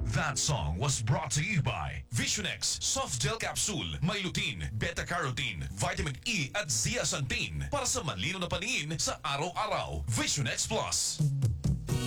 That song was brought to you by Visionex Soft Gel Capsule. May lutein, beta-carotene, vitamin E at zeaxanthin para sa malino na paningin sa araw-araw. Visionex Plus.